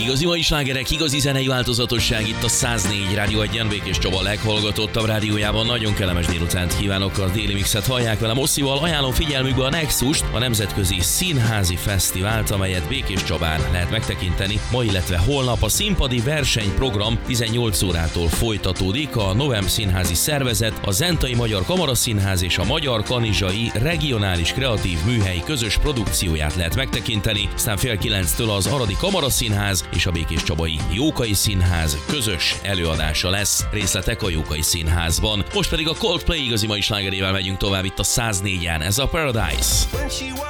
Igazi mai slágerek, igazi zenei változatosság itt a 104 Rádió Egyen, Békés Csaba leghallgatottabb rádiójában. Nagyon kellemes délutánt kívánok, a Déli Mixet hallják velem Osszival. Ajánlom figyelmükbe a Nexust, a Nemzetközi Színházi Fesztivált, amelyet Békés Csabán lehet megtekinteni. Ma, illetve holnap a színpadi versenyprogram 18 órától folytatódik. A Novem Színházi Szervezet, a Zentai Magyar Kamaraszínház és a Magyar Kanizsai Regionális Kreatív Műhely közös produkcióját lehet megtekinteni. Aztán 8:30-től az Aradi Kamaraszínház és a Békés Csabai Jókai Színház közös előadása lesz. Részletek a Jókai Színházban. Most pedig a Coldplay igazi mai slágerével megyünk tovább itt a 104-en. Ez a Paradise.